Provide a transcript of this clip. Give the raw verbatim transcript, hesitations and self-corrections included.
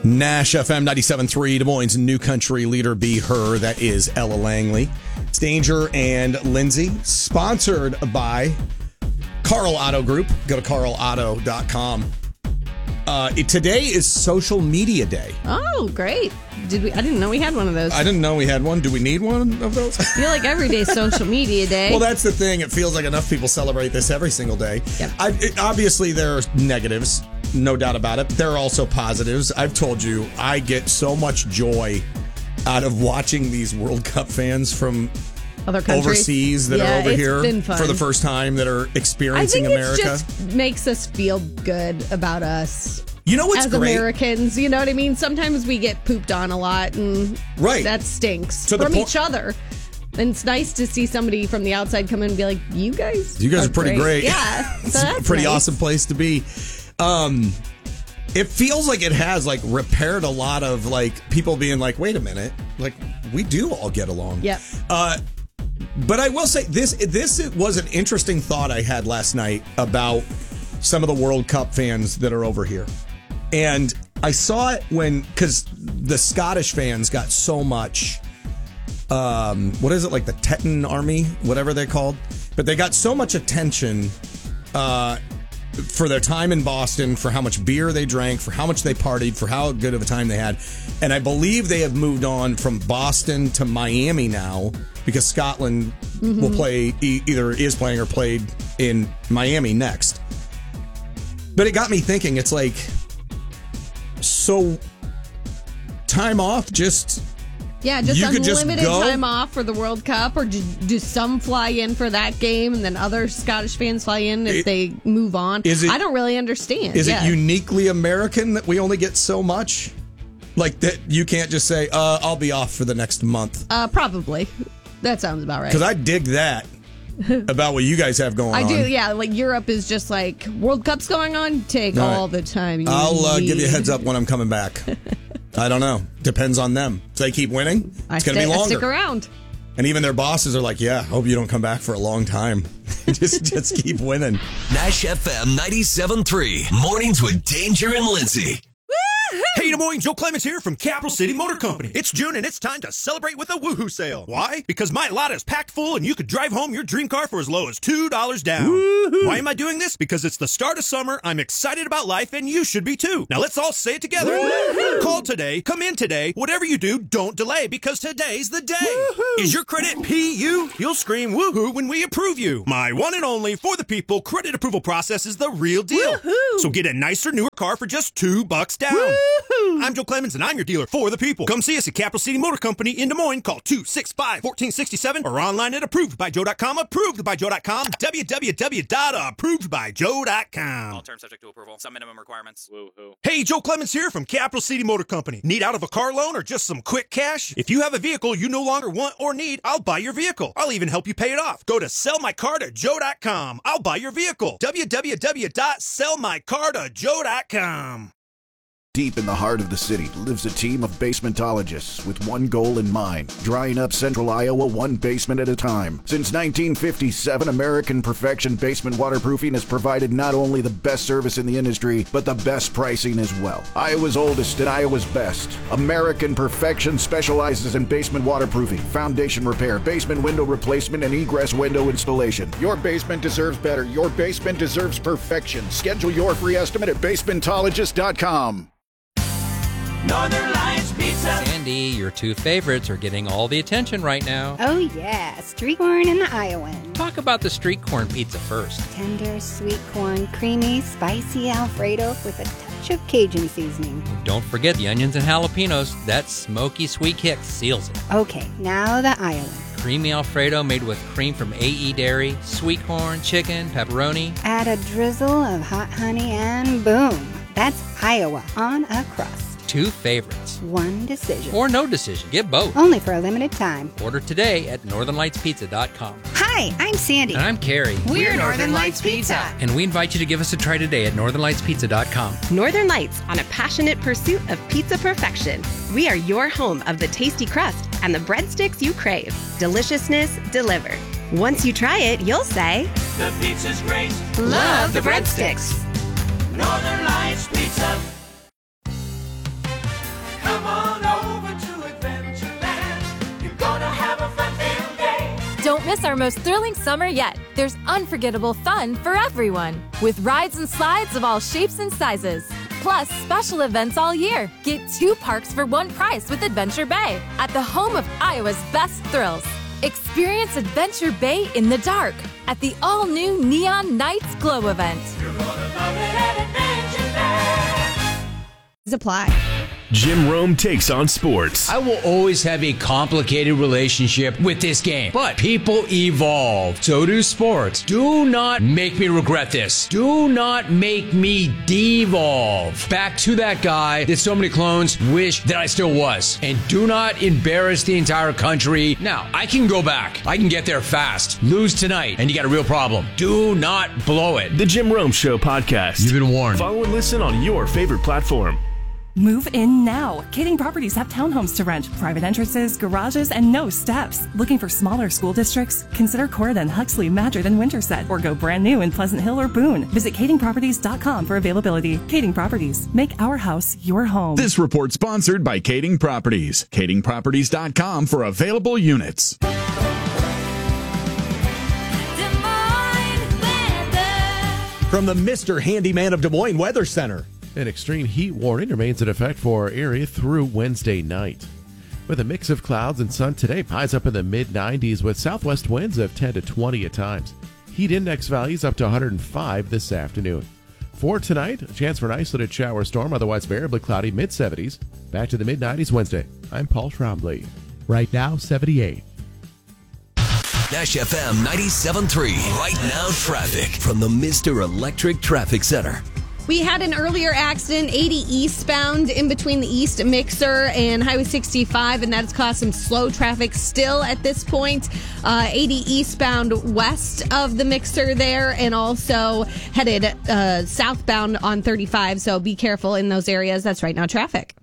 Nash F M ninety-seven point three, Des Moines' new country leader, Be Her. That is Ella Langley. It's Danger and Lindsay, sponsored by Carl Auto Group. Go to carl auto dot com. Uh, it, today is Social Media Day. Oh, great. Did we? I didn't know we had one of those. I didn't know we had one. Do we need one of those? I feel like every day's Social Media Day. Well, that's the thing. It feels like enough people celebrate this every single day. Yep. I, it, obviously, there are negatives, no doubt about it. There are also positives. I've told you, I get so much joy out of watching these World Cup fans from other countries overseas that yeah, are over it's here been fun. for the first time that are experiencing I think America. It just makes us feel good about us. You know what's as great? Americans, you know what I mean? Sometimes we get pooped on a lot, and right. that stinks To the from po- each other. And it's nice to see somebody from the outside come in and be like, you guys You guys are, are pretty great. great. Yeah, so It's that's a pretty nice. awesome place to be. Um, it feels like it has like repaired a lot of like people being like, wait a minute, like we do all get along. Yep. Uh, but I will say this: this was an interesting thought I had last night about some of the World Cup fans that are over here. And I saw it when, because the Scottish fans got so much, um, what is it, like the Teton Army, whatever they're called? But they got so much attention uh, for their time in Boston, for how much beer they drank, for how much they partied, for how good of a time they had. And I believe they have moved on from Boston to Miami now, because Scotland mm-hmm. will play, e- either is playing or played in Miami next. But it got me thinking, it's like, so time off, just yeah, just you could unlimited just go? time off for the World Cup, or do, do some fly in for that game and then other Scottish fans fly in if it, they move on? Is it, I don't really understand. Is yeah. it uniquely American that we only get so much? Like that you can't just say, uh, I'll be off for the next month? Uh, probably. That sounds about right. Because I dig that. About what you guys have going I on. do, yeah. Like Europe is just like, World Cup's going on, take all, all right. the time you I'll uh, need. give you a heads up when I'm coming back. I don't know. Depends on them. If they keep winning, I it's going to be longer. I stick around. And even their bosses are like, yeah, hope you don't come back for a long time. just just keep winning. Nash F M ninety-seven point three. Mornings with Danger and Lindsay. Hey, Des Moines, Joe Clements here from Capital City Motor Company. It's June and it's time to celebrate with a woohoo sale. Why? Because my lot is packed full and you could drive home your dream car for as low as two dollars down. Woo-hoo. Why am I doing this? Because it's the start of summer, I'm excited about life, and you should be too. Now let's all say it together. Woo-hoo. Call today, come in today, whatever you do, don't delay, because today's the day. Woo-hoo. Is your credit P U? You'll scream woohoo when we approve you. My one and only for the people credit approval process is the real deal. Woo-hoo. So get a nicer, newer car for just two bucks down. Woo-hoo. I'm Joe Clemens, and I'm your dealer for the people. Come see us at Capital City Motor Company in Des Moines. Call two six five, one four six seven or online at approved by joe dot com. approved by joe dot com. w w w dot approved by joe dot com. All terms subject to approval. Some minimum requirements. Woo-hoo. Hey, Joe Clemens here from Capital City Motor Company. Need out of a car loan or just some quick cash? If you have a vehicle you no longer want or need, I'll buy your vehicle. I'll even help you pay it off. Go to sell my car to joe dot com. I'll buy your vehicle. w w w dot sell my car to joe dot com. Deep in the heart of the city lives a team of basementologists with one goal in mind, drying up central Iowa one basement at a time. Since nineteen fifty-seven, American Perfection Basement Waterproofing has provided not only the best service in the industry, but the best pricing as well. Iowa's oldest and Iowa's best. American Perfection specializes in basement waterproofing, foundation repair, basement window replacement, and egress window installation. Your basement deserves better. Your basement deserves perfection. Schedule your free estimate at basementologist dot com. Northern Lights Pizza. Sandy, your two favorites are getting all the attention right now. Oh yeah, street corn and the Iowan. Talk about the street corn pizza first. Tender, sweet corn, creamy, spicy Alfredo with a touch of Cajun seasoning. Don't forget the onions and jalapenos. That smoky sweet kick seals it. Okay, now the Iowan. Creamy Alfredo made with cream from A E Dairy, sweet corn, chicken, pepperoni. Add a drizzle of hot honey and boom. That's Iowa on a crust. Two favorites. One decision. Or no decision. Get both. Only for a limited time. Order today at northern lights pizza dot com. Hi, I'm Sandy. And I'm Carrie. We're Northern Lights Pizza. And we invite you to give us a try today at northern lights pizza dot com. Northern Lights, on a passionate pursuit of pizza perfection. We are your home of the tasty crust and the breadsticks you crave. Deliciousness delivered. Once you try it, you'll say, the pizza's great. Love the breadsticks. Northern Lights Pizza. this our most thrilling summer yet. There's unforgettable fun for everyone, with rides and slides of all shapes and sizes. Plus, special events all year. Get two parks for one price with Adventure Bay at the home of Iowa's best thrills. Experience Adventure Bay in the dark at the all-new Neon Nights Glow event. Apply. Jim Rome takes on sports. I will always have a complicated relationship with this game, but people evolve. So do sports. Do not make me regret this. Do not make me devolve back to that guy that so many clones wish that I still was. And do not embarrass the entire country. Now, I can go back. I can get there fast. Lose tonight, and you got a real problem. Do not blow it. The Jim Rome Show podcast. You've been warned. Follow and listen on your favorite platform. Move in now. Kading Properties have townhomes to rent, private entrances, garages, and no steps. Looking for smaller school districts? Consider Corydon, Huxley, Madrid, and Winterset, or go brand new in Pleasant Hill or Boone. Visit kading properties dot com for availability. Kading Properties. Make our house your home. This report sponsored by Kading Properties. kading properties dot com for available units. From the Mister Handyman of Des Moines Weather Center. An extreme heat warning remains in effect for our area through Wednesday night. With a mix of clouds and sun today, highs up in the mid nineties with southwest winds of ten to twenty at times. Heat index values up to one hundred five this afternoon. For tonight, a chance for an isolated shower storm, otherwise variably cloudy, mid seventies. Back to the mid nineties Wednesday. I'm Paul Trombley. Right now, seventy-eight. Nash F M ninety-seven point three. Right now, traffic from the Mister Electric Traffic Center. We had an earlier accident, eighty eastbound in between the East Mixer and Highway sixty-five, and that's caused some slow traffic still at this point. Uh, eighty eastbound west of the Mixer there, and also headed uh, southbound on thirty-five, so be careful in those areas. That's right now traffic.